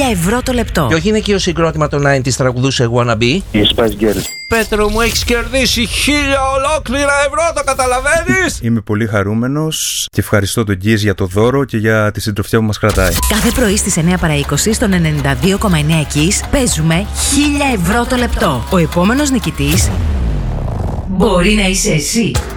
ευρώ το λεπτό. Ποιο γυναικείο συγκρότημα των 90's τραγουδούσε Wanna Be? Η Spice Girls. Πέτρο μου, έχεις κερδίσει 1000 ολόκληρα ευρώ, το καταλαβαίνεις? Είμαι πολύ χαρούμενος και ευχαριστώ τον Γκίζ για το δώρο και για τη συντροφιά που μας κρατάει. Κάθε πρωί στις 9 παρά 20 στον 92,9 Kiss παίζουμε 1000 ευρώ το λεπτό. Ο επόμενος νικητής μπορεί να είσαι εσύ.